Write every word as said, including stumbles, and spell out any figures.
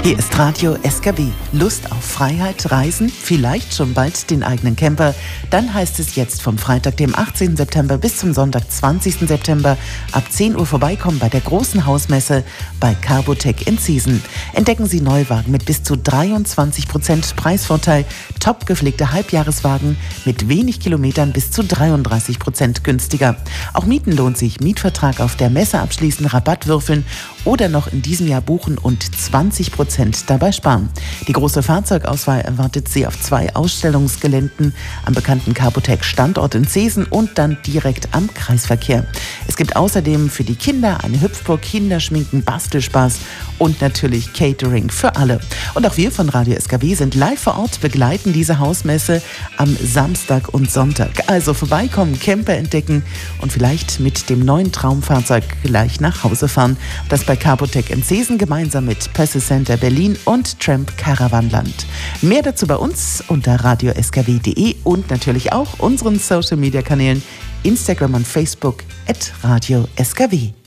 Hier ist Radio S K W. Lust auf Freiheit, Reisen, vielleicht schon bald den eigenen Camper? Dann heißt es jetzt vom Freitag, dem achtzehnten September bis zum Sonntag, zwanzigsten September ab zehn Uhr vorbeikommen bei der großen Hausmesse bei Carbotec in Ziesen. Entdecken Sie Neuwagen mit bis zu dreiundzwanzig Prozent Preisvorteil, top gepflegte Halbjahreswagen mit wenig Kilometern bis zu dreiunddreißig Prozent günstiger. Auch Mieten lohnt sich. Mietvertrag auf der Messe abschließen, Rabatt würfeln oder noch in diesem Jahr buchen und zwanzig Prozent dabei sparen. Die große Fahrzeugauswahl erwartet Sie auf zwei Ausstellungsgeländen am bekannten Carbotec-Standort in Zeesen und dann direkt am Kreisverkehr. Es gibt außerdem für die Kinder eine Hüpfburg, Kinderschminken, Bastelspaß und natürlich Catering für alle. Und auch wir von Radio S K W sind live vor Ort, begleiten diese Hausmesse am Samstag und Sonntag. Also vorbeikommen, Camper entdecken und vielleicht mit dem neuen Traumfahrzeug gleich nach Hause fahren. Das bei Carbotec in Zeesen gemeinsam mit Pösse Center Berlin und Tramp Caravanland. Mehr dazu bei uns unter radio s k w punkt d e und natürlich auch unseren Social Media Kanälen Instagram und Facebook at Radio S K W.